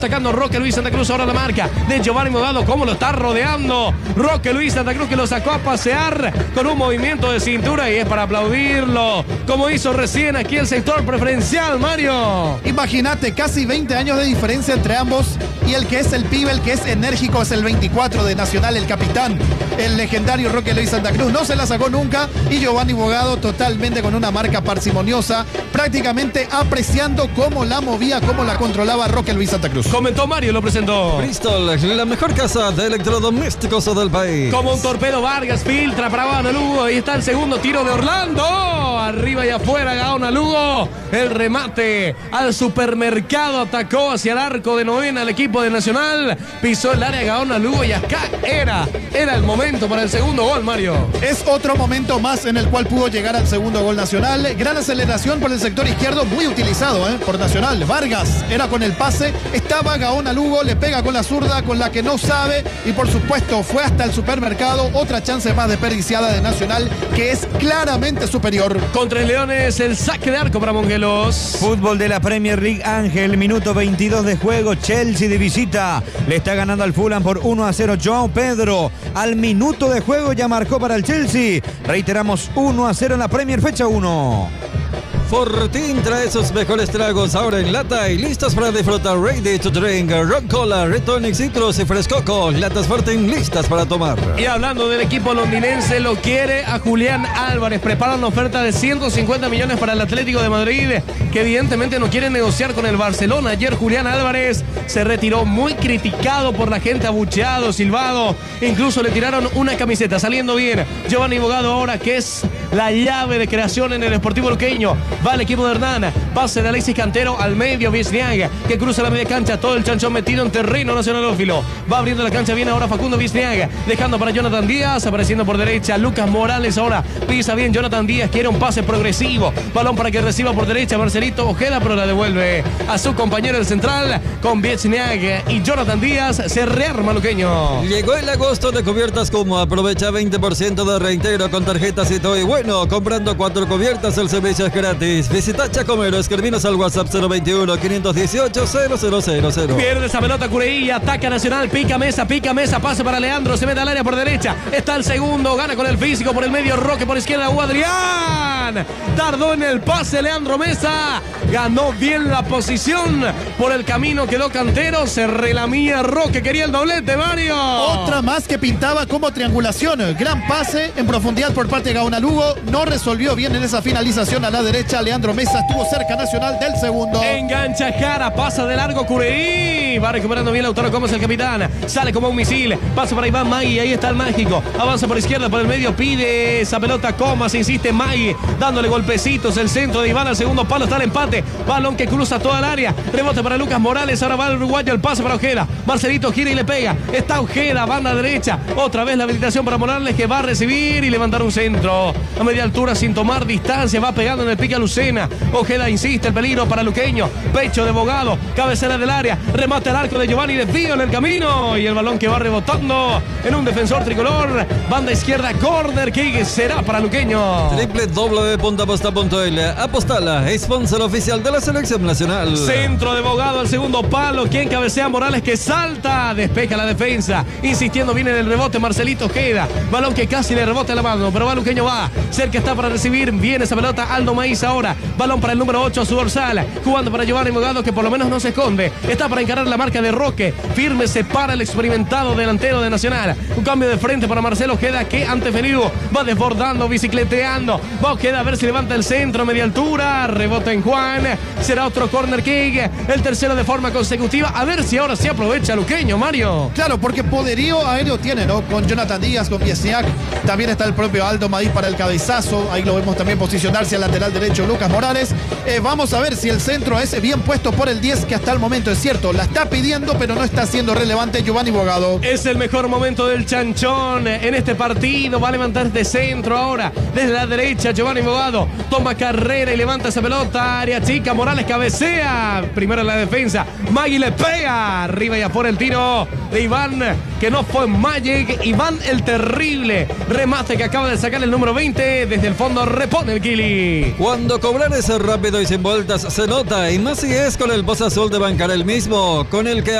Sacando Roque Luis Santa Cruz, ahora la marca de Giovanni Bogado, cómo lo está rodeando Roque Luis Santa Cruz, que lo sacó a pasear con un movimiento de cintura y es para aplaudirlo, como hizo recién aquí el sector preferencial, Mario. Imagínate, casi 20 años de diferencia entre ambos, y el que es el pibe, el que es enérgico, es el 24 de Nacional, el capitán, el legendario Roque Luis Santa Cruz. No se la sacó nunca, y Giovanni Bogado totalmente con una marca parsimoniosa, prácticamente apreciando cómo la movía, cómo la controlaba Roque Luis Santa Cruz. Comentó Mario, lo presentó. Bristol, la mejor casa de electrodomésticos del país. Como un torpedo, Vargas filtra para Gaona Lugo. Ahí está el segundo tiro de Orlando. Arriba y afuera, Gaona Lugo. El remate al supermercado. Atacó hacia el arco de novena el equipo de Nacional. Pisó el área Gaona Lugo y acá era el momento para el segundo gol, Mario. Es otro momento más en el cual pudo llegar al segundo gol Nacional. Gran aceleración por el sector izquierdo, muy utilizado por Nacional. Vargas era con el pase, estaba Gaona Lugo, le pega con la zurda, con la que no sabe, y por supuesto fue hasta el supermercado. Otra chance más desperdiciada de Nacional, que es claramente superior. Contra el Leones, el saque de arco para Mongelos. Fútbol de la Premier League, Ángel, minuto 22 de juego, Chelsea de visita, le está ganando al Fulham por 1-0. João Pedro, al minuto de juego ya marcó para el Chelsea. Reiteramos, 1-0 en la Premier, fecha 1. Fortín trae sus mejores tragos ahora en lata y listos para disfrutar. Ready to drink, Ron Cola, Red Tonic, Citrus y Frescoco. Latas Fortín listas para tomar. Y hablando del equipo londinense, lo quiere a Julián Álvarez. Prepara una oferta de 150 millones para el Atlético de Madrid, que evidentemente no quiere negociar con el Barcelona. Ayer Julián Álvarez se retiró muy criticado por la gente, abucheado, silbado. Incluso le tiraron una camiseta, saliendo bien. Giovanni Bogado ahora, que es la llave de creación en el Sportivo Luqueño. Va el equipo de Hernán, pase de Alexis Cantero al medio, Wisniewski, que cruza la media cancha, todo el chanchón metido en terreno nacionalófilo. Va abriendo la cancha, viene ahora Facundo Wisniewski, dejando para Jonathan Díaz, apareciendo por derecha Lucas Morales, ahora pisa bien Jonathan Díaz, quiere un pase progresivo, balón para que reciba por derecha Marcelito Ojeda, pero la devuelve a su compañero el central, con Wisniewski y Jonathan Díaz, se rearma Luqueño. Llegó el agosto de Cubiertas Como, aprovecha 20% de reintegro con tarjetas y todo, y bueno, comprando 4 cubiertas el servicio es gratis. Visita Chacomero, escribinos al WhatsApp 021-518-0000. Pierde esa pelota Cureí, ataca Nacional, pica mesa, pase para Leandro, se mete al área por derecha, está el segundo, gana con el físico por el medio, Roque por izquierda, Adrián, tardó en el pase Leandro Mesa, ganó bien la posición, por el camino quedó Cantero, se relamía Roque, quería el doblete, Mario. Otra más que pintaba como triangulación, gran pase en profundidad por parte de Gaona Lugo, no resolvió bien en esa finalización a la derecha. Leandro Mesa estuvo cerca Nacional del segundo. Engancha cara, pasa de largo Cureí. Va recuperando bien Lautaro Gómez, el capitán. Sale como un misil. Pasa para Iván Magui. Ahí está el mágico. Avanza por izquierda, por el medio. Pide esa pelota Comas. Insiste Magui. Dándole golpecitos. El centro de Iván al segundo palo. Está el empate. Balón que cruza toda el área. Rebote para Lucas Morales. Ahora va el uruguayo. El pase para Ojeda. Marcelito gira y le pega. Está Ojeda. Banda derecha. Otra vez la habilitación para Morales, que va a recibir y levantar un centro. A media altura sin tomar distancia. Va pegando en el pique a Lucena. Ojeda insiste, el peligro para Luqueño, pecho de Bogado, cabecera del área, remate al arco de Giovanni, desvío en el camino y el balón que va rebotando en un defensor tricolor, banda izquierda, corner kick, será para Luqueño. www.aposta.l, apostala, sponsor oficial de la selección nacional. Centro de Bogado al segundo palo, quien cabecea Morales, que salta, despeja la defensa, insistiendo bien en el rebote Marcelito Ojeda, balón que casi le rebota la mano, pero va Luqueño, va, cerca está para recibir, viene esa pelota Aldo Maíz ahora, balón para el número 8, su dorsal, jugando para Giovanni Bogado, que por lo menos no se esconde, está para encarar la marca de Roque, firme se para el experimentado delantero de Nacional, un cambio de frente para Marcelo Ojeda, que ante Feliu va desbordando, bicicleteando, va Ojeda a ver si levanta el centro, media altura, rebota en Juan, será otro corner kick, el tercero de forma consecutiva, a ver si ahora se aprovecha Luqueño, Mario. Claro, porque poderío aéreo tiene, ¿no? Con Jonathan Díaz, con Wisniewski, también está el propio Aldo Maíz para el cabezazo, ahí lo vemos también posicionarse al lateral derecho Lucas Morales. Vamos a ver si el centro es bien puesto por el 10, que hasta el momento es cierto, la está pidiendo, pero no está siendo relevante Giovanni Bogado. Es el mejor momento del chanchón en este partido, va a levantar de centro ahora, desde la derecha Giovanni Bogado, toma carrera y levanta esa pelota, área chica, Morales cabecea, primero en la defensa, Magui le pega, arriba y afuera el tiro de Iván, que no fue Magic, Iván el terrible, remate que acaba de sacar el número 20, nuevamente desde el fondo repone el Kili. Cuando cobrar es rápido y sin vueltas se nota, y más si es con el Boss Azul de Bancar, el mismo con el que